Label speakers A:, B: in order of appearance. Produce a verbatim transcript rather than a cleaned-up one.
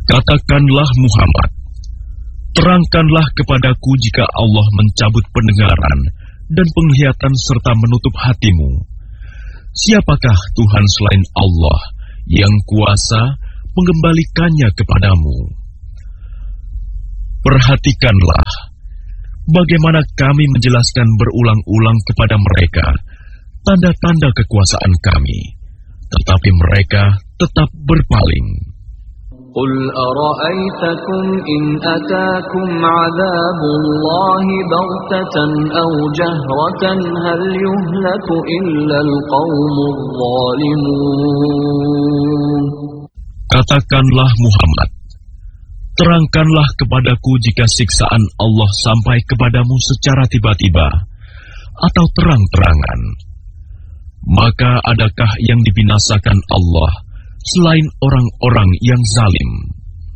A: Katakanlah Muhammad, terangkanlah kepadaku jika Allah mencabut pendengaran dan penglihatan serta menutup hatimu. Siapakah Tuhan selain Allah yang kuasa mengembalikannya kepadamu? Perhatikanlah bagaimana kami menjelaskan berulang-ulang kepada mereka tanda-tanda kekuasaan kami, tetapi mereka tetap berpaling.
B: Qul ara'aytakum in ataakum 'adzabullahi baghtatan aw jahratan hal yuhlaku illa al-qaumudz zalimun.
A: Katakanlah Muhammad, terangkanlah kepadaku jika siksaan Allah sampai kepadamu secara tiba-tiba atau terang-terangan. Maka adakah yang dibinasakan Allah selain orang-orang yang zalim?